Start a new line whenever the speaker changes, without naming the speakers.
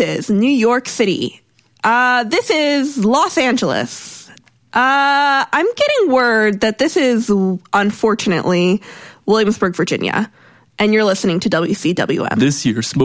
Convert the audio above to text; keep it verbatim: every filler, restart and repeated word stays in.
is New York City. Uh, this is Los Angeles. Uh, I'm getting word that this is, unfortunately, Williamsburg, Virginia. And you're listening to W C W M.
This year,